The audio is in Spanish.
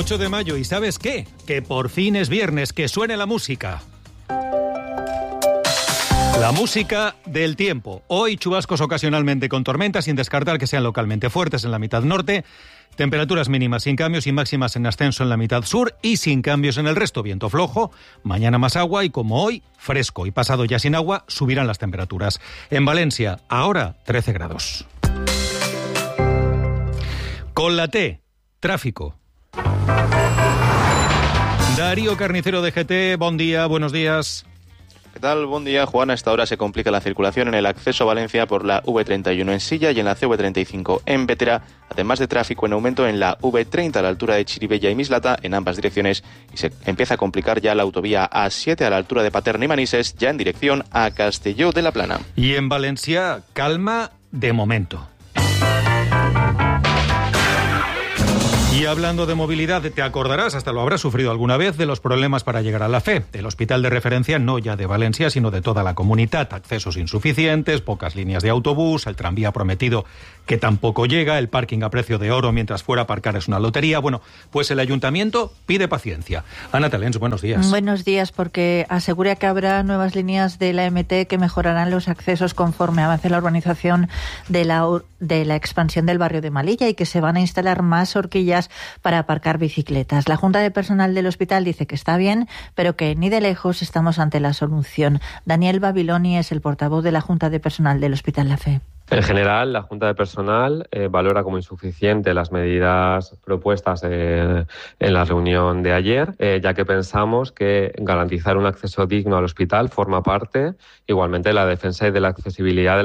8 de mayo, ¿y sabes qué? Que por fin es viernes, que suene la música. La música del tiempo. Hoy chubascos ocasionalmente con tormentas, sin descartar que sean localmente fuertes en la mitad norte. Temperaturas mínimas sin cambios y máximas en ascenso en la mitad sur y sin cambios en el resto. Viento flojo, mañana más agua y como hoy, fresco y pasado ya sin agua, subirán las temperaturas. En Valencia, ahora 13 grados. Con la T, tráfico. Darío Carnicero de GT, buen día, buenos días. ¿Qué tal? Buen día, Juan. A esta hora se complica la circulación en el acceso a Valencia por la V31 en Silla y en la CV35 en Bétera, además de tráfico en aumento en la V30 a la altura de Chirivella y Mislata en ambas direcciones, y se empieza a complicar ya la autovía A7 a la altura de Paterna y Manises, ya en dirección a Castelló de la Plana. Y en Valencia, calma de momento. Y hablando de movilidad, te acordarás, hasta lo habrás sufrido alguna vez, de los problemas para llegar a la FE. El hospital de referencia no ya de Valencia, sino de toda la comunidad. Accesos insuficientes, pocas líneas de autobús, el tranvía prometido que tampoco llega, el parking a precio de oro mientras fuera a aparcar es una lotería. Bueno, pues el ayuntamiento pide paciencia. Ana Talens, buenos días. Buenos días, porque asegura que habrá nuevas líneas de la MT que mejorarán los accesos conforme avance la urbanización de la expansión del barrio de Malilla y que se van a instalar más horquillas para aparcar bicicletas. La Junta de Personal del hospital dice que está bien, pero que ni de lejos estamos ante la solución. Daniel Babiloni es el portavoz de la Junta de Personal del Hospital La Fe. En general, la Junta de Personal valora como insuficiente las medidas propuestas en la reunión de ayer, ya que pensamos que garantizar un acceso digno al hospital forma parte igualmente de la defensa y de la accesibilidad de